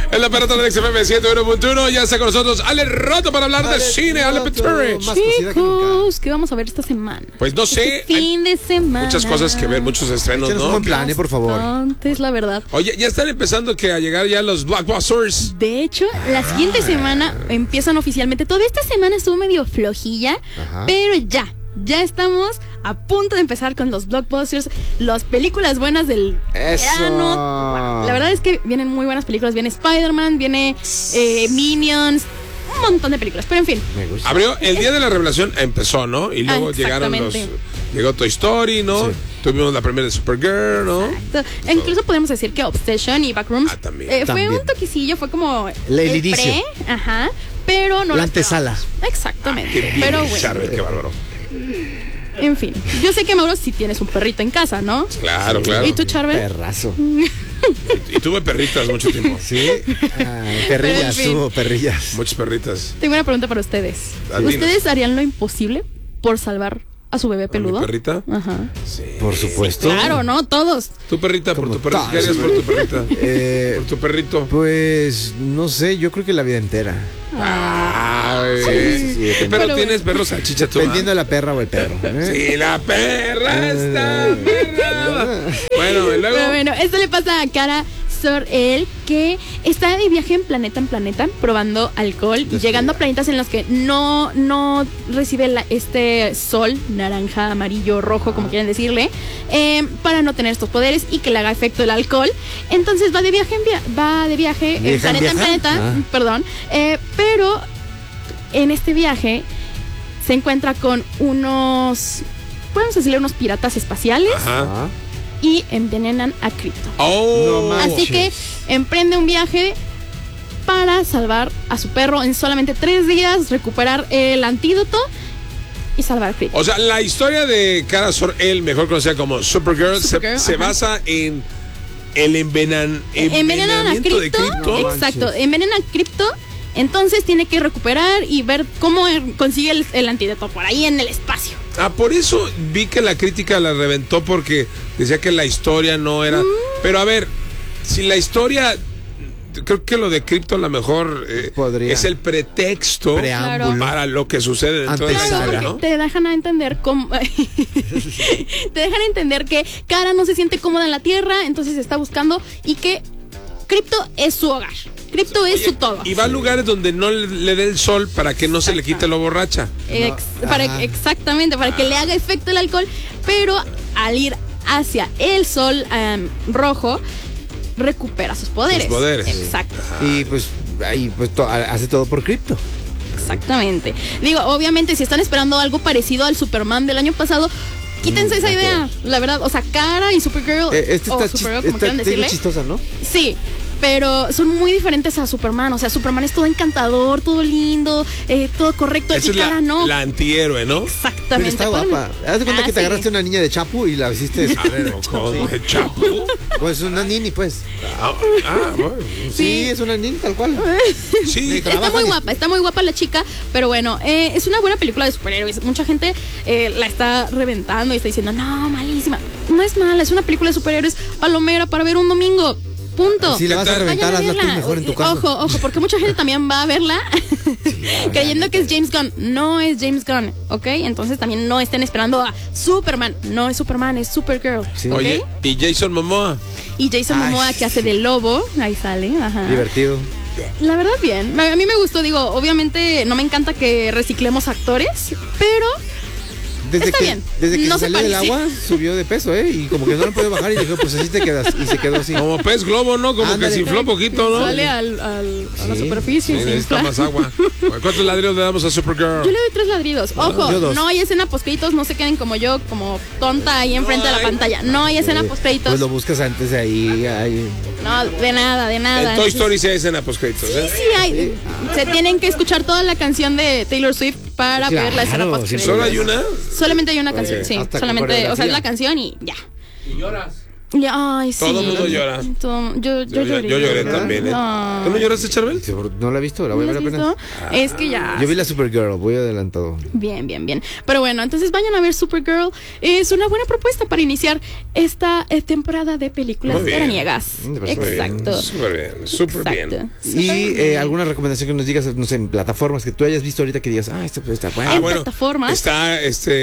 En la pelota de XFM 101.1 ya está con nosotros Ale Roto para hablar de cine. Ale Peturi. Chicos, ¿qué vamos a ver esta semana? Pues no sé. Fin de semana. Muchas cosas que ver, muchos estrenos, Échanos un ¿no? buen plan, por favor. Antes, la verdad. Oye, ya están empezando a llegar ya los blockbusters. De hecho, la siguiente semana empiezan oficialmente. Toda esta semana estuvo medio flojilla, pero ya estamos a punto de empezar con los blockbusters, las películas buenas del verano. Bueno, la verdad es que vienen muy buenas películas. Viene Spider-Man, viene Minions, un montón de películas. Pero en fin. Abrió el día de la revelación, empezó, ¿no? Y luego llegó Toy Story, ¿no? Sí. Tuvimos la primera de Supergirl, ¿no? Exacto. Incluso podemos decir que Obsession y Backrooms fue un toquecillo, fue como el inicio. Pero no la antesala. Exactamente. Pero bueno. Charbel, qué bárbaro. En fin, yo sé que Mauro sí tienes un perrito en casa, ¿no? Claro. ¿Y tú, Charbel? Perrazo. Y tuve perritas mucho tiempo. Sí, perrillas, tuvo perrillas. Muchas perritas. Tengo una pregunta para ustedes. ¿Ustedes harían lo imposible por salvar a su bebé peludo? ¿A mi perrita? Ajá. Sí. Por supuesto. Sí, claro, ¿no? Todos. Tu perrita, por tu perrita. ¿Qué harías por tu perrita? Por tu perrito. Pues, no sé, yo creo que la vida entera. Sí. Pero tienes perro salchicha tú. Vendiendo a la perra o el perro. Sí, la perra está perra. Bueno, y luego. Pero bueno, esto le pasa a Kara Zor-El, que está de viaje en planeta probando alcohol y llegando a planetas en los que no recibe este sol naranja, amarillo, rojo, como quieran decirle, para no tener estos poderes y que le haga efecto el alcohol. Entonces va de viaje en planeta, pero en este viaje se encuentra con podemos decirle unos piratas espaciales. Ajá. Y envenenan a Krypto. Así que emprende un viaje para salvar a su perro en solamente 3 días, recuperar el antídoto y salvar a Krypto. O sea, la historia de Kara Zor-El, mejor conocida como Supergirl, se basa en el envenenamiento de Krypto. Exacto, envenenan a Krypto. Entonces tiene que recuperar y ver cómo consigue el antídoto por ahí en el espacio. Por eso vi que la crítica la reventó porque decía que la historia no era... Pero a ver, si la historia... Creo que lo de Krypto a lo mejor es el pretexto para lo que sucede dentro de la historia, ¿no? Te dejan a entender cómo... te dejan entender que Kara no se siente cómoda en la Tierra, entonces está buscando y que Krypto es su hogar. Krypto es su todo. Y va a lugares donde no le dé el sol para que no se le quite lo borracha. Exactamente, para que le haga efecto el alcohol, pero al ir hacia el sol rojo, recupera sus poderes. Exacto. Y pues ahí hace todo por Krypto. Exactamente. Digo, obviamente, si están esperando algo parecido al Superman del año pasado, quítense esa idea, la verdad. O sea, Kara y Supergirl, Supergirl, como quieran decirle. Chistosa, ¿no? Sí. Pero son muy diferentes a Superman. O sea, Superman es todo encantador, todo lindo, todo correcto. Esa y Kara no. La antihéroe, ¿no? Exactamente. Pero está guapa. Haz de cuenta que te agarraste una niña de Chapu y la hiciste. A ver, ¿de Chapu? Pues una nini, pues. Bueno. Sí, es una nini tal cual. Sí, está muy guapa la chica. Pero bueno, es una buena película de superhéroes. Mucha gente la está reventando y está diciendo, no, malísima. No es mala, es una película de superhéroes palomera para ver un domingo. Punto. Si la vas a reventar, hazla tú mejor en tu casa. Ojo, porque mucha gente también va a verla creyendo que es James Gunn. No es James Gunn, ¿ok? Entonces también no estén esperando a Superman. No es Superman, es Supergirl. Sí. Oye, ¿y Jason Momoa? Y Jason Momoa, que hace de lobo, ahí sale. Ajá. Divertido. La verdad, bien. A mí me gustó, digo, obviamente no me encanta que reciclemos actores, pero... Desde Está que, bien. Desde que No se salió del agua, subió de peso, y como que no lo puede bajar y dijo, pues así te quedas. Y se quedó así. Como pez globo, ¿no? Como Ándale. que se infló poquito, ¿no? Sale a la superficie. Sí, se necesita infla. más agua. ¿Cuántos ladrillos le damos a Supergirl? Yo le doy 3 ladridos. Ojo, yo 2. no hay escena post-créditos, no se queden como yo, como tonta ahí enfrente de la pantalla. No hay escena post-créditos. Pues lo buscas antes de ahí. No, de nada. En Toy Story sí hay escena post-créditos, ¿eh? Sí hay. Se tienen que escuchar toda la canción de Taylor Swift para ver la escena post-créditos. ¿Solo hay una? Solamente hay una canción, sí. hasta Solamente, con o sea, es la canción y ya. ¿Y lloras? Ay, sí. Todo el mundo llora. Yo lloré también, ¿eh? No. ¿Tú no lloraste, Charbel? No la he visto, la voy a ver apenas. Es que ya. Yo vi la Supergirl, voy adelantado. Bien. Pero bueno, entonces vayan a ver Supergirl. Es una buena propuesta para iniciar esta temporada de películas veraniegas. Exacto. Súper bien. Y alguna recomendación que nos digas, no sé, en plataformas que tú hayas visto ahorita que digas, esto está bueno. En plataformas. Está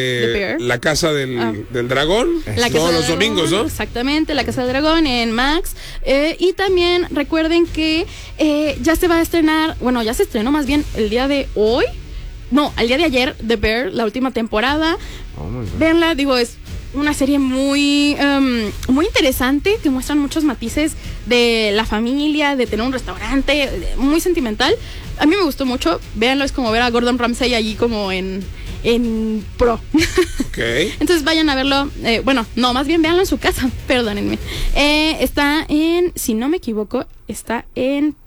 La Casa del Dragón. Todos los domingos, ¿no? Exactamente. La Casa del Dragón en Max. Y también recuerden que ya se va a estrenar, bueno, ya se estrenó más bien el día de hoy. No, el día de ayer, The Bear, la última temporada. Véanla, digo, es una serie muy interesante, que muestran muchos matices de la familia, de tener un restaurante, muy sentimental. A mí me gustó mucho. Véanlo, es como ver a Gordon Ramsay allí como en pro. Okay. Entonces vayan a verlo. Más bien véanlo en su casa. Perdónenme. Está si no me equivoco, está en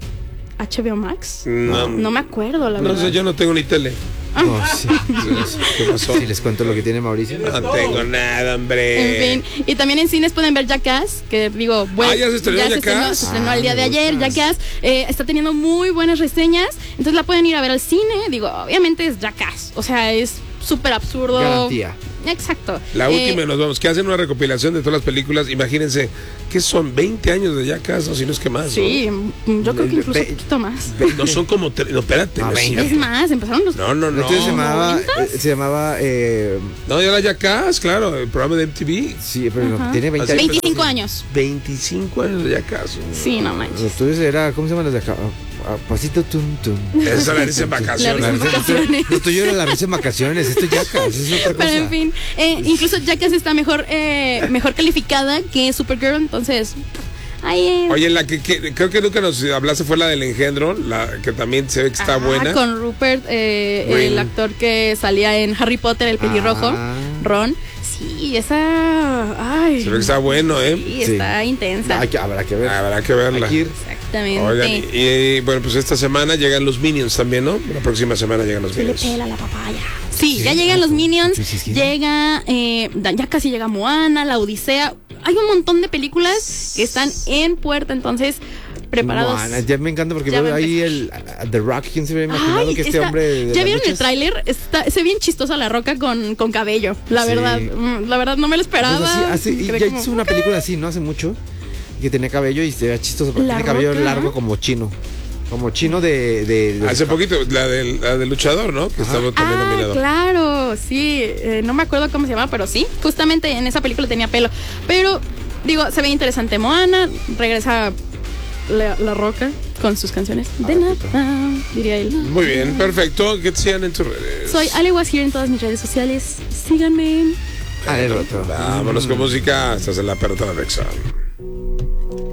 HBO Max. No me acuerdo, la verdad. No sé, yo no tengo ni tele. Sí. ¿Qué pasó? Si les cuento lo que tiene Mauricio. No tengo nada, hombre. En fin. Y también en cines pueden ver Jackass, que digo, bueno. Ya se estrenó Jackass. Se estrenó el día de ayer, Jackass. Está teniendo muy buenas reseñas. Entonces la pueden ir a ver al cine. Digo, obviamente es Jackass. O sea, es súper absurdo. Garantía. Exacto. La última nos vamos, que hacen una recopilación de todas las películas. Imagínense, ¿qué son? 20 años de Jackass, o si no es que más. Sí, ¿no? Yo creo que incluso un poquito más. No son como... No, espérate. Es más, empezaron los... No. Entonces se llamaba No, ya era Jackass, claro, el programa de MTV. Sí, pero tiene 20 años. 25 años. 25 años de Jackass. Sí, no manches. Entonces era, ¿cómo se llaman los de acá? Pasito tum tum. Esa es la risa en vacaciones. Lo tuyo era la risa en vacaciones. Esto es Jackass, es otra cosa. Pero en fin, incluso Jackass está mejor calificada que Supergirl, entonces... Oye, la que creo que nunca nos hablaste fue la del Engendro, la que también se ve que está buena. Con Rupert, el actor que salía en Harry Potter, el pelirrojo, Ron. Sí, esa... Ay. Se ve que está bueno, Sí, está intensa. Habrá que ver. Habrá que verla. Exactamente. Oigan, y bueno, pues esta semana llegan los Minions también, ¿no? La próxima semana llegan los Minions. Se le pela la papaya. Sí, ya llegan los Minions. Llega, ya casi llega Moana, La Odisea. Hay un montón de películas que están en puerta, entonces... preparados. Moana, ya me encanta porque veo ahí The Rock. ¿Quién se hubiera imaginado que este hombre... ¿Ya vieron el tráiler? Se ve bien chistosa La Roca con cabello, la verdad. La verdad no me lo esperaba. Pues ya hizo una película así, ¿no? Hace mucho. Que tenía cabello y se veía chistoso porque tiene cabello largo como chino. Como chino de hace poquito, la del luchador, ¿no? Que estaba también nominado. Claro, sí. No me acuerdo cómo se llama, pero sí. Justamente en esa película tenía pelo. Pero, digo, se ve interesante. Moana, regresa La Roca con sus canciones de nada, diría él. Muy bien, perfecto. ¿Qué te sigan en tus redes? Soy Ale Was Here en todas mis redes sociales. Síganme. Vámonos con música. Estás en la Perra Rexa.